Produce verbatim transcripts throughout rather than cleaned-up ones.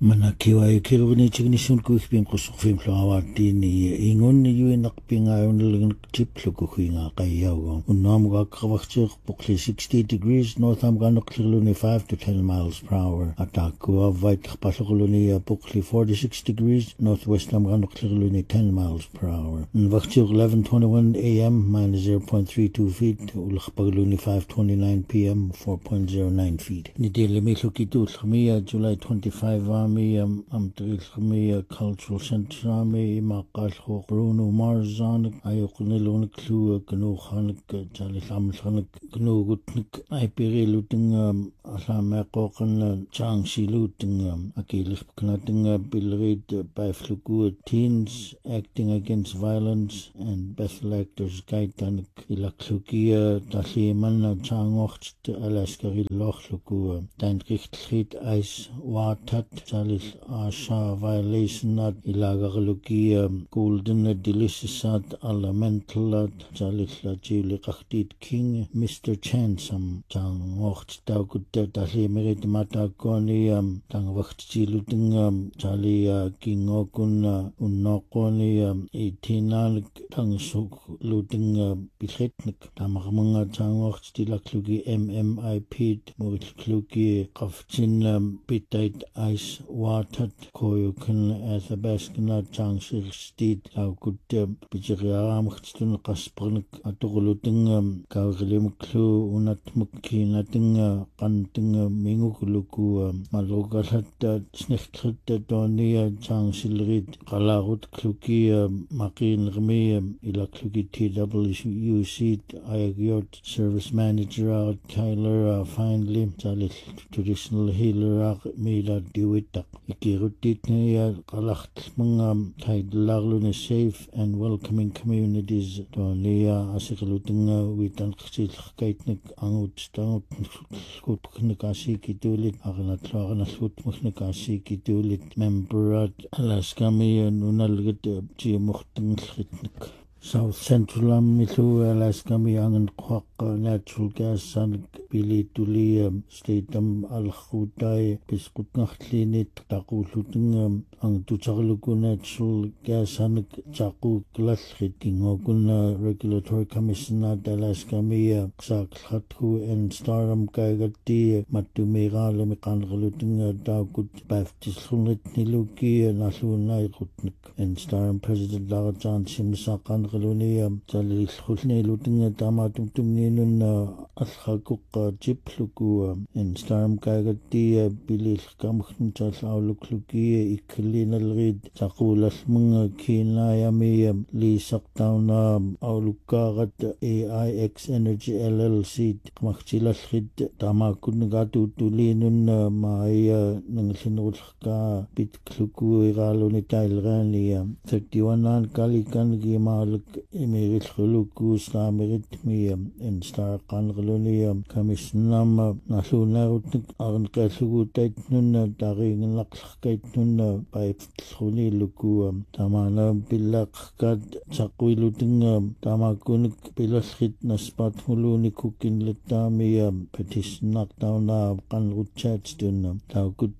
Manakiwa kiluni chignisun kuhpim kusufim flawatini ingun yuinakpinga unlung chiplu kuhinga kayago unam ga kawachir pukli sixty degrees north am ganukhluni five to ten miles per hour ataku avait pasuluni pukli forty-six degrees northwest am ganukhluni ten miles per hour wachir eleven twenty-one a m minus zero point three two feet ulkhpagluni five twenty-nine p m four point zero nine feet nidile milukitu khmiya July twenty-fifth Ami am am Trilchmia Cultural Center Ami Maqalho Bruno Marzan Ayoknilon Clue Gnu Hanik Jalisam Hanik Gnu Gutnik Ipiri looting Alamako Chang Shi looting Akilis Knating Bilread by Flugu teens acting against violence and Bethel actors Gaitanik Ilaklukia Tashiman Chang Ocht Alaskari Lochluku Dandricht Ice Watat Jalis Asha violation at Ilagarluki Golden Delisisat Elemental Jalis La Juli Kaktit King Mister Chansam Jang Ocht Dagut Dali Merit Matagoni Tang Wacht Jiluting Jali King Okun Unokoni Itinal Tang Suk Luting Biletnik Tamarmanga Jang Ocht Dilaklugi M M I P Murit Kluki Kafchin Bitait Ice Water Koyukan as a baskina Changshir Steed how good Pijaram Hstun Kaspernik Atuluting Kavrim Clue Unatmuki Nating Kanting Mingukuluku Malogat Snicht Donia Changshilrid Kalarut Kluki Makin Rme Ilakluki T W C Ayagyot Service Manager Tyler Finally Jalis Traditional Healer Mila Dewitak Ikirutitnia Kalacht Mungam Taidlarlun safe and welcoming communities Donia Asikalutinga with Anxil Kaitnik Angut Stout Skutnikasi Kitulit Aganatlarana Skutnikasi Kitulit Memberat Alaskami and Unalgit Gimuchtan Schritnik South Central Amilu Alaska Miang Kwak natural gas and Billy Tulium Statum Al Hutai Biskut Nachtlinit Taku Lutingum Ang Tuchaluku natural gas and Chaku Glasshiting Oguna Regulatory Commission at Alaska Mia Xak Hatu and Starum Kaigati Matumira Lemikan Lutinga Dagut Baptist Hunit Niluki and Aslunai Rutnik and Starum President Larajan Simsakan Lunia Jalis Husne Lutinga Tamatum Tumninun Alhakuk Jipluku and Starm Kagati Bilis Kamchas Aulukluki Iklinal Reed Sakulas Munga Kinayami Lee Saktown Aulukarat A I X Energy L L C Machchilas Hid Tamakun Gatu Tulinun Maya Nangsinulka Bitkluku Iralunitailrania thirty-one An Kalikan Gimal Emirit Huluku Stamirit Miam and Star Kangalunium Commissionam Nasunarutnik Arn Kasugu Taitnuna Daring Lakskaitnuna by Suni Lukuam Tamana Bilak Gad Sakwilutingam Tamakunik Bilaskit Naspat Huluni Cooking Litamiam Petition Knockdown Kanrut Chatstunam Taukut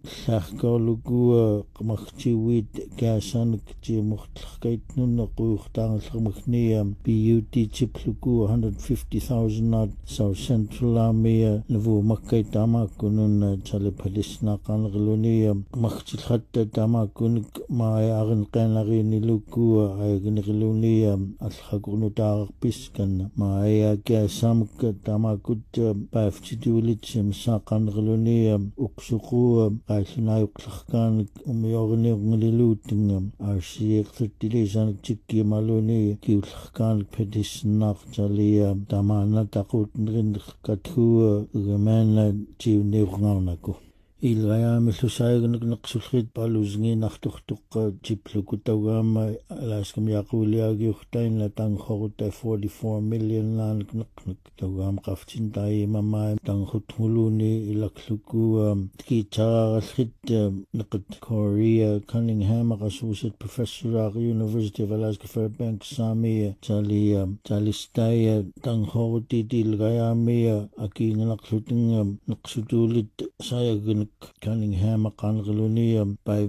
Sakoluku Machchiwit Gasanik Jimuchkaitnuna Kuchtang Machniam B U T Chipluku one hundred fifty thousand at South Central Army Levu Makai Tamakunun Chalipadisna Kangalunium Machchilhatta Tamakunik my Aran Kanari Niluku Aganilunium Alhagunutar Piskan my Gasamk Tamakut Bafchidulichim Sakangalunium Uksuku Aishinayuklakan Umiorni Lilutingum Arshik thirty days and Chiki Maluni Kilkan Petition Jalia Damana Takut Rin Katu Remana Jivnirnako. Ilaya Misusaigan Naksulit Paluzni Nachtuktuk Jiplukutawama Alaskam Yakulia Guktain Latang Horta forty-four million land Knuk Tawam Kaftin Tai Mama Tang Hutmuluni Ilakluku Kita Hit Nakat Korea Cunningham Associate Professor at University of Alaska Fairbanks Sami Jalia Jalistaya Tang Horti Dilgaya Mea Aking Naksuting Naksutulit Sayagan Cunningham qanqalunia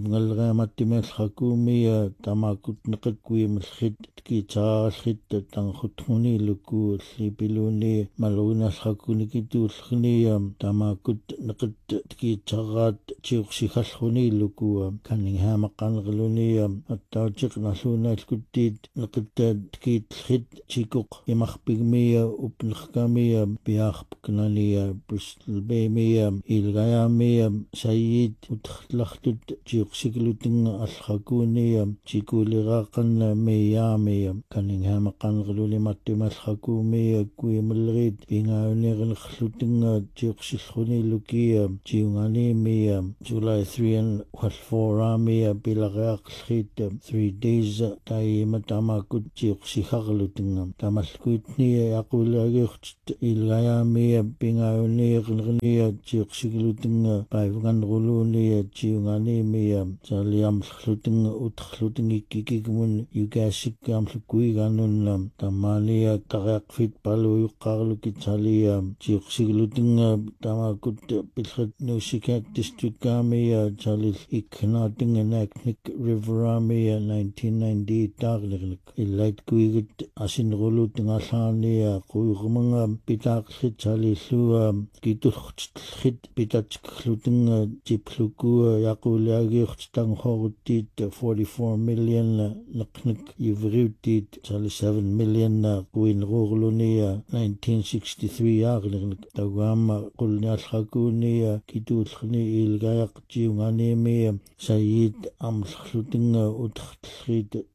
paivngalraamattimeallrakuumia tamakut neqakkuimallrit kiitaarallrit tanqutnguni luku llipiluuni maluinallrakunikiituullrnia tamakut neqat kiitaraat tiuqsigallruni luku Cunningham qanqalunia attautiq narluunaalkuttiit neqattaat kiitllrit tikuq imarpigmia upnerkamia piaarpknania Bristol Baymia ilgayaamia sayid utrlartut tiuqsiglutnga allrakuunia tikuuliraaqanna meyaamia Cunningham qanqaluli mattimallrakuumia kuimallerit pingauniqnerlutinga tiuqsillruni lukia tiunganiimia July third and four aamia pilariaqllrit three days taima tamakut tiuqsiharlutinga tamalkuitnia yaquliagiurt ilgayaamia pingauniqnernia tiuqsiglutinga paivnganruluunia tiunganiimia saliamlllutinga utrlutingikikikmun yugaassikkaamlukkuiganunna tamaania tariaqfit paluyuqqarlukit salia tiuqsiglutinga tamakut pilrat nuusikat districtaamia salil ikknaatinga Naknek Riveraamia nineteen ninety-eight taarnerlik illait kuigit asinrulutingallaarnia quirumanga pitaaqllit salillua kitullertillrit pitatsklutinga tiplukua yaquliagiurt tanghoruttiit forty-four million neqnek yuvriuttiit sali seven million quinruurlunia nineteen sixty-three aarnerlik taugaama qulniallrakuunia kituullrni ilgayaq tiunganiimia sayid amlllutinga utrtllrit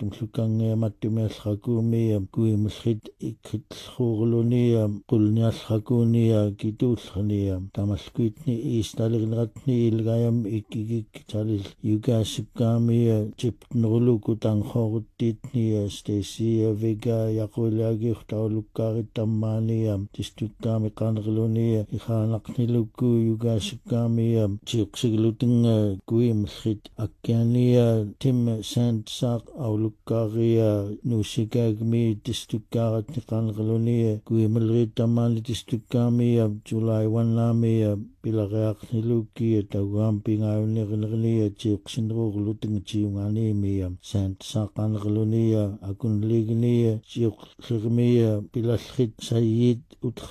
tamaatumllukangeemattumiallrakuumia kuimallrit ikkitllruurlunia qulniallrakuunia kituullrnia tamalkuitni iistalirneratni ilgayam ikkikik salil yugaassikkaamia tiptneruluku tanghoruttiitnia Stacia Vega yaquliagiurtaulukkarit tammaania districtaami qanerlunia ihaanaqnilukku yugaassikkaamia tiuqsiglutinga kuimallrit akkiania Tim Sandsaaq aulukkaaria nuusikaagmi distriktaaratni qanerlunia kuimallerit tammaani distriktaamia July first aamia pilariaqnilukia taugaam pingauniqnernia tiuqsinruurlutinga tiunganiimia Sandsaaq qanerlunia akunlignia tiuqllermia pilallrit sayid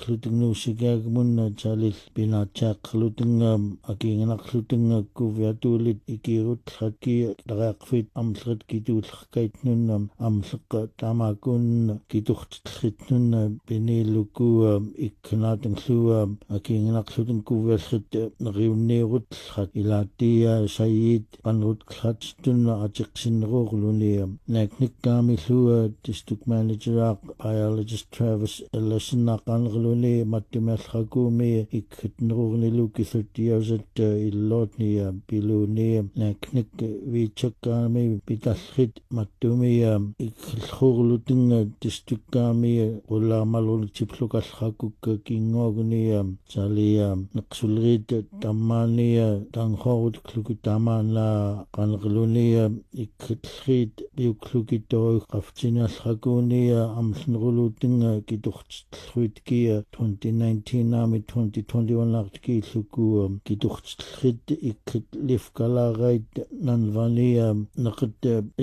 utrlutingnuusikaagmunna salil pinaatiaqqerlutinga akiinganaqlutinga kuviatuulit ikiirutllatki tariaqfit amlleret kituullerkaitnunna amlleqa tamakunna kiturtillritnunna pinilukua ikknaatinglua akiinganaqlutin kuviallrit neriunniirutllat ilaatia sayid qanrutklattunna atiqsinneruurlunia naknikkaamillua district manageraaq biologist Travis Ellison qanerluni mattimeallrakuumi ikkitneruurniluki thirty years at illootnia piluunia naknik viichakkaami pitallrit mattumia ikkillruurlutinga districtaami qullaamalunik tiplukallrakukka kingoognia salia neqsullerit tammaania tanghorutluku tamaana qanerlunia ikkillrit piuklukittoru qaftinallrakuunia amllnerulutinga kiturtillruitkia twenty nineteen aami twenty twenty-one aartikiilluku kiturtillrit ikkit lifkalaarait nanvania neqat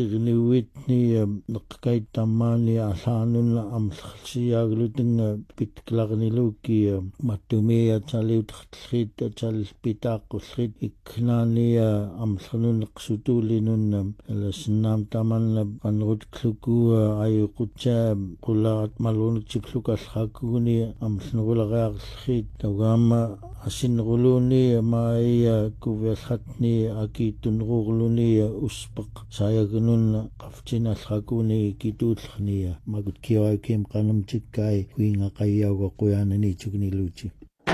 irniuitnia neqqait tammaania allaanunna amllsiyaaglutinga pitklaarnilukia mattumia saliutertillrit salil pitaaqqullit ikknaania amllernunneqsutuulinunna alasnaam tamanna qanrutkluku ayuqutsaa qullarat maluuniktiplukalrakuni amllnerulariaqllit taugaama asinneruluuni maaya kuviallatni akiittunruurluni uspeq sayagununna qaftinallrakuni kituullrnia makut kiawaikim qanamtikkai huingaqayyauga quyaanani tukniluuti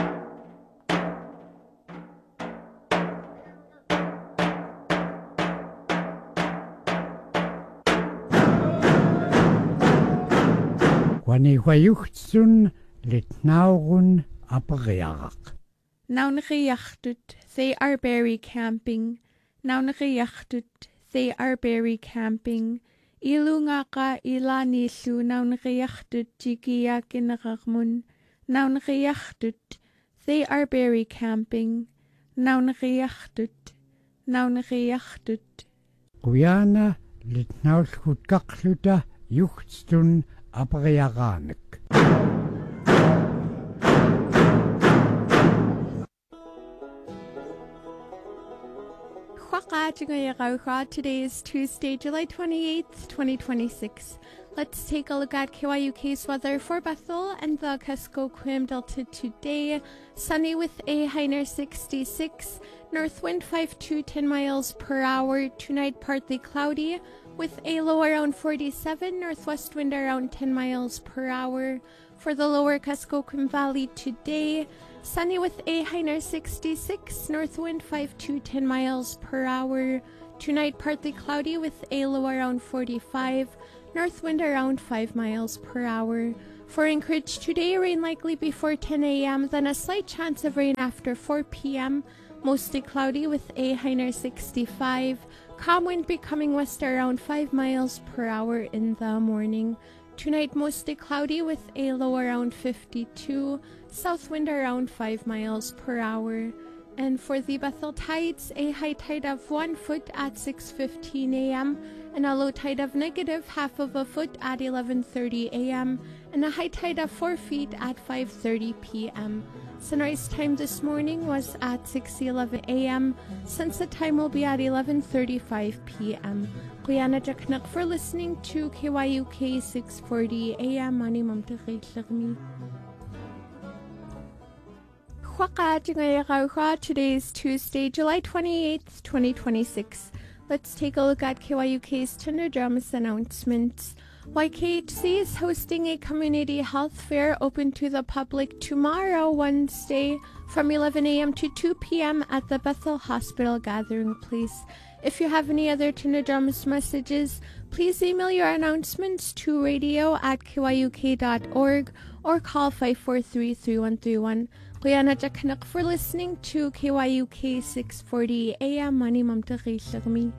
Wanihuayuhtsun litnaurun aperiaraq. Nauneriachtut, they are berry camping. Nauneriachtut, they are berry camping. Ilungaqa ilanilu nauneriachtut tikiakinararmun. Nauneriachtut, they are berry camping. nauneriachtut, nauneriachtut. Quyana litnaulkut kakluta juhtstun apariaraanek. Today is Tuesday, July twenty-eighth, twenty twenty-six. Let's take a look at K Y U K's weather for Bethel and the Kuskokwim Delta today. Sunny with a high near sixty-six, north wind five to ten miles per hour. Tonight partly cloudy with a low around forty-seven, northwest wind around ten miles per hour. For the lower Kuskokwim Valley today, sunny with a high near sixty-six, north wind five to ten miles per hour. Tonight partly cloudy with a low around forty-five, north wind around five miles per hour. For Anchorage today, rain likely before ten a.m., then a slight chance of rain after four p.m. Mostly cloudy with a high near sixty-five. Calm wind becoming west around five miles per hour in the morning. Tonight mostly cloudy with a low around fifty-two. South wind around five miles per hour. And for the Bethel tides, a high tide of one foot at six fifteen a.m. and a low tide of negative half of a foot at eleven thirty a.m. and a high tide of four feet at five thirty p.m. Sunrise time this morning was at six eleven a.m. Sunset time will be at eleven thirty-five p.m. Quyana Jaknak for listening to K Y U K six forty A M. Mani Mamtakhi. Today is Tuesday, July twenty-eighth, twenty twenty-six. Let's take a look at K Y U K's Tender Dramas announcements. Y K H C is hosting a community health fair open to the public tomorrow, Wednesday, from eleven a.m. to two p.m. at the Bethel Hospital Gathering Place. If you have any other Tender Dramas messages, please email your announcements to radio at K Y U K dot org or call five four three, three one three one. Quyana Jaknak for listening to K Y U K six forty A M. Mani Mamtakhi Shagmi.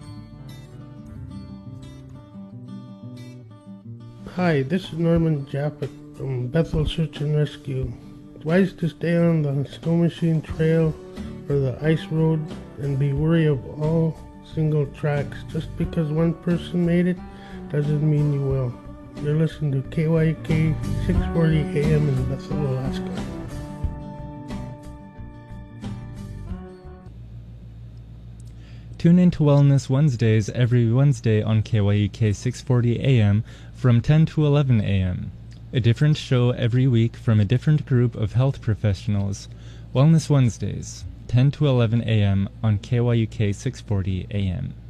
Hi, this is Norman Japhet from Bethel Search and Rescue. It's wise to stay on the snow machine trail or the ice road and be wary of all single tracks. Just because one person made it doesn't mean you will. You're listening to K Y U K six forty A M in Bethel, Alaska. Tune in to Wellness Wednesdays every Wednesday on K Y U K six forty A M from ten to eleven a m. A different show every week from a different group of health professionals. Wellness Wednesdays, ten to eleven a m on K Y U K six forty A M.